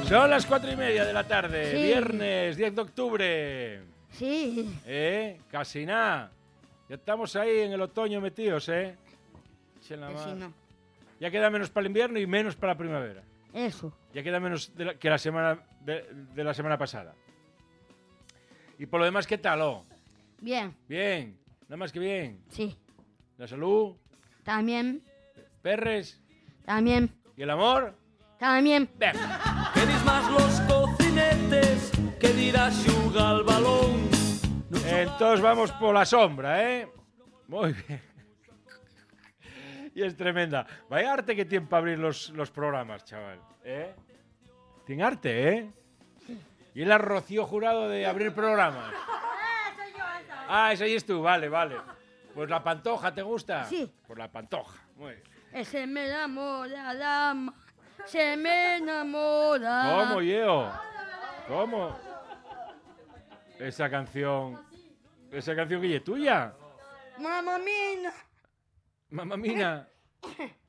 Son las 4:30 de la tarde, Sí. viernes 10 de octubre. Sí. Casi nada. Ya estamos ahí en el otoño metidos, Sí, no. Ya queda menos para el invierno y menos para la primavera. Eso. Ya queda menos que la semana de la semana pasada. Y por lo demás, ¿qué tal? Bien. Bien, nada más que bien. Sí. La salud, También. perres También. y el amor. También. Ben. Que dis más los cocinetes, que dirá xuga al balón. Entonces vamos por la sombra, Muy bien. Y es tremenda. Vaya arte que tiene para abrir los programas, chaval. Tiene arte, Y el Rocío Jurado de abrir programas. Esa ahí es tú, vale. Pues la Pantoja, ¿te gusta? Sí. Pues la Pantoja, muy bien. Se me enamora, dama. Se me enamora. ¿Cómo, Yeo? ¿Cómo? Esa canción que es tuya. Mamá mía. Mamá mía.